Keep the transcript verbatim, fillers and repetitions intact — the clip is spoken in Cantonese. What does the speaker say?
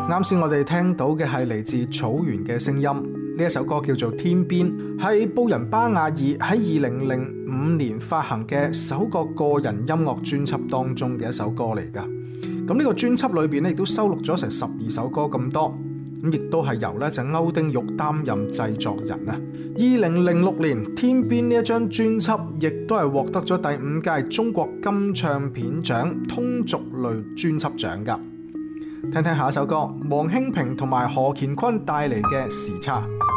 啱先我哋聽到嘅係嚟自草原嘅聲音，呢一首歌叫做《天邊》，係布仁巴雅爾喺二零零五年發行嘅首個個人音樂專輯當中嘅一首歌嚟㗎。咁呢個專輯裏邊咧亦都收錄咗成十二首歌咁多，咁亦都係由咧就歐丁玉擔任製作人啊。二零零六年《天邊》呢一張專輯亦都係獲得咗第五屆中國金唱片獎通俗類專輯獎㗎。聽聽下一首歌，黃興平同埋何乾坤帶嚟嘅《時差》。